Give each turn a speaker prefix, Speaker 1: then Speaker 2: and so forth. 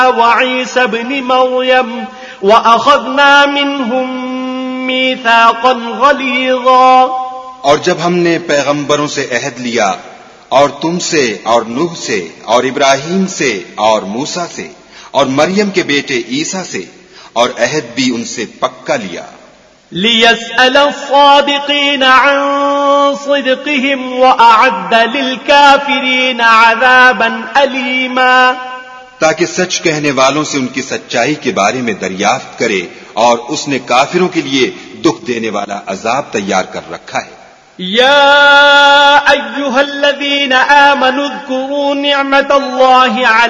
Speaker 1: वईसा इब्न मरियम वअखज़ना मिनहुम मीसाक़न गलीज़ा।
Speaker 2: और जब हमने पैगंबरों से अहद लिया और तुमसे और नूह से और इब्राहीम से और मूसा से और मरियम के बेटे ईसा से, और अहद भी उनसे पक्का लिया।
Speaker 1: लियस्अल अस्सादिक़ीन अन सिद्क़िहिम वअअद्द लिलकाफ़िरीन अज़ाबन अलीमा,
Speaker 2: ताकि सच कहने वालों से उनकी सच्चाई के बारे में दरियाफ्त करे, और उसने काफिरों के लिए दुख देने वाला अजाब तैयार कर रखा है।
Speaker 1: या अय्युहल्लज़ीन आमनू उज़्कुरू निअमतल्लाहि